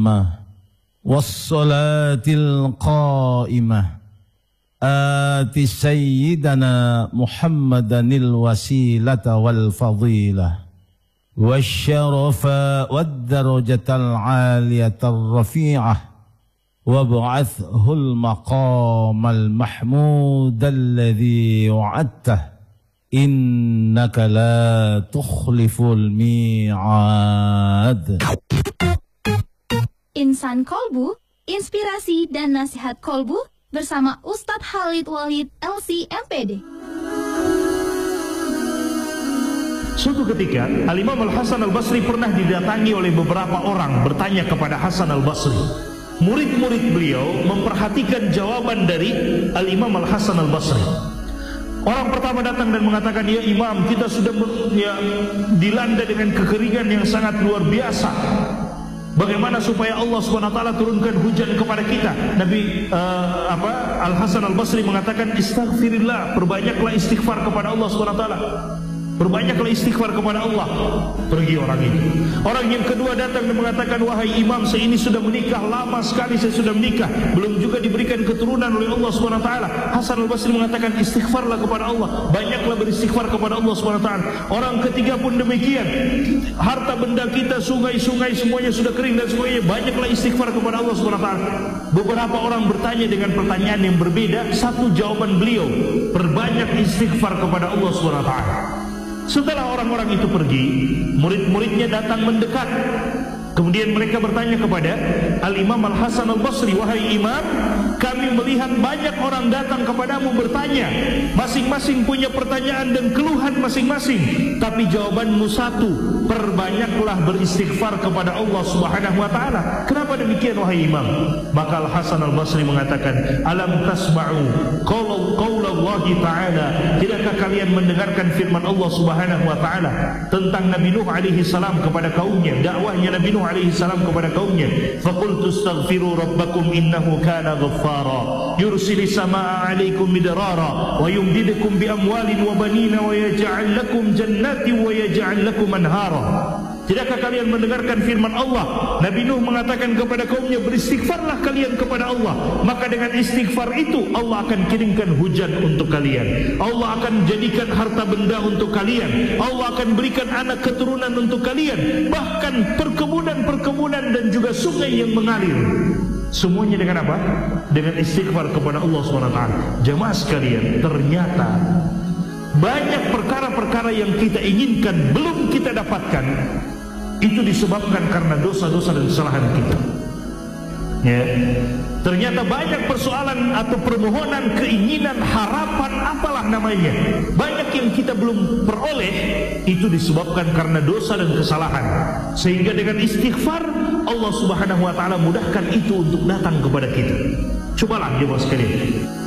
والصلاة القائمة آت سيدنا محمدا الوسيلة والفضيلة والشرف والدرجة العالية الرفيعة وابعثه المقام المحمود الذي وعدته إنك لا تخلف الميعاد. Insan Kolbu, inspirasi dan nasihat Kolbu bersama Ustadz Khalid Walid LC MPD. Suatu ketika Al-Imam Al-Hasan Al-Basri pernah didatangi oleh beberapa orang bertanya kepada Hasan Al-Basri. Murid-murid beliau memperhatikan jawaban dari Al-Imam Al-Hasan Al-Basri. Orang pertama datang dan mengatakan, "Ya Imam, kita sudah dilanda dengan kekeringan yang sangat luar biasa. Bagaimana supaya Allah SWT turunkan hujan kepada kita?" Nabi Al-Hasan Al-Basri mengatakan, "Istaghfirillah, perbanyaklah istighfar kepada Allah SWT. Perbanyaklah istighfar kepada Allah." Pergi orang itu. Orang yang kedua datang dan mengatakan, "Wahai Imam, saya ini sudah menikah, lama sekali saya sudah menikah, belum juga diberikan keturunan oleh Allah SWT." Hasan Al-Basri mengatakan, "Istighfarlah kepada Allah, banyaklah beristighfar kepada Allah SWT." Orang ketiga pun demikian. Harta benda kita, sungai-sungai semuanya sudah kering dan semuanya, banyaklah istighfar kepada Allah SWT. Beberapa orang bertanya dengan pertanyaan yang berbeda. Satu jawaban beliau, perbanyak istighfar kepada Allah SWT. Setelah orang-orang itu pergi, murid-muridnya datang mendekat. Kemudian mereka bertanya kepada Al-Imam Al-Hasan Al-Basri, "Wahai Imam, kami melihat banyak orang datang kepadamu bertanya, masing-masing punya pertanyaan dan keluhan masing-masing, tapi jawabanmu satu, perbanyaklah beristighfar kepada Allah Subhanahu wa taala. Kenapa demikian wahai Imam?" Maka Al-Hasan Al-Basri mengatakan, "Alam tasma'u qaulallahi ta'ala?" Tidakkah kalian mendengarkan firman Allah Subhanahu wa taala tentang Nabi Nuh alaihi salam kepada kaumnya, dakwahnya Nabi Nuh alaihi salam kepada kaumnya, "Faqultu astaghfiru rabbakum innahu kana ghaffara yursilis samaa'a 'alaikum midrara wa yumdidukum bi amwalin wa banina wa yaj'al lakum jannatin wa yaj'al lakum anhara." Tidakkah kalian mendengarkan firman Allah? Nabi Nuh mengatakan kepada kaumnya, "Beristighfarlah kalian kepada Allah, maka dengan istighfar itu Allah akan kirimkan hujan untuk kalian, Allah akan jadikan harta benda untuk kalian, Allah akan berikan anak keturunan untuk kalian, bahkan perkebunan-perkebunan dan juga sungai yang mengalir." Semuanya dengan apa? Dengan istighfar kepada Allah SWT. Jemaah sekalian, ternyata banyak perkara-perkara yang kita inginkan belum kita dapatkan, itu disebabkan karena dosa-dosa dan kesalahan kita. Ya. Ternyata banyak persoalan atau permohonan, keinginan, harapan, apalah namanya, banyak yang kita belum peroleh, itu disebabkan karena dosa dan kesalahan. Sehingga dengan istighfar Allah Subhanahu wa taala mudahkan itu untuk datang kepada kita. Cobalah jemaah sekalian,